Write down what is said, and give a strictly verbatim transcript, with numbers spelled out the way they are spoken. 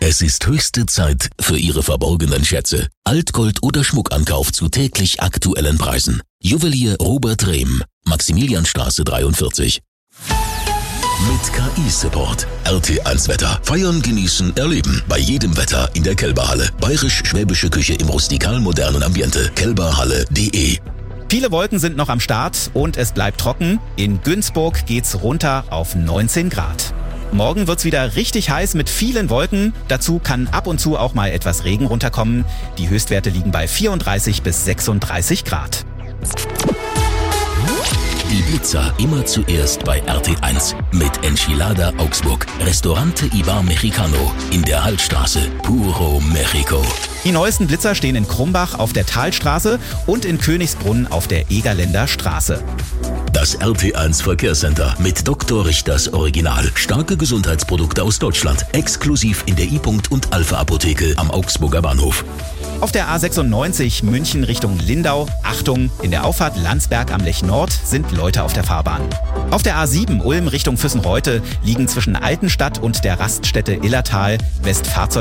Es ist höchste Zeit für Ihre verborgenen Schätze. Altgold oder Schmuckankauf zu täglich aktuellen Preisen. Juwelier Robert Rehm, Maximilianstraße dreiundvierzig. Mit K I-Support. R T eins Wetter. Feiern, genießen, erleben. Bei jedem Wetter in der Kälberhalle. Bayerisch-schwäbische Küche im rustikal-modernen Ambiente. kälberhalle punkt de. Viele Wolken sind noch am Start und es bleibt trocken. In Günzburg geht's runter auf neunzehn Grad. Morgen wird's wieder richtig heiß mit vielen Wolken. Dazu kann ab und zu auch mal etwas Regen runterkommen. Die Höchstwerte liegen bei vierunddreißig bis sechsunddreißig Grad. Die Blitzer immer zuerst bei R T eins. Mit Enchilada Augsburg. Restaurante Ibar Mexicano in der Hallstraße. Puro Mexico. Die neuesten Blitzer stehen in Krumbach auf der Talstraße und in Königsbrunn auf der Egerländer Straße. Das R T eins Verkehrscenter mit Doktor Richters Original. Starke Gesundheitsprodukte aus Deutschland. Exklusiv in der I-Punkt und Alpha Apotheke am Augsburger Bahnhof. Auf der A sechsundneunzig München Richtung Lindau, Achtung, in der Auffahrt Landsberg am Lech Nord sind Leute auf der Fahrbahn. Auf der A sieben Ulm Richtung Füssenreute liegen zwischen Altenstadt und der Raststätte Illertal Westfahrzeug